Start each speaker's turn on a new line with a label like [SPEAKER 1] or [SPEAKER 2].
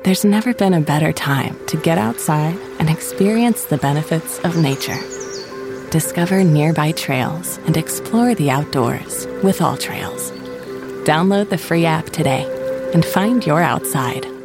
[SPEAKER 1] There's never been a better time to get outside and experience the benefits of nature. Discover nearby trails and explore the outdoors with AllTrails. Download the free app today and find your outside.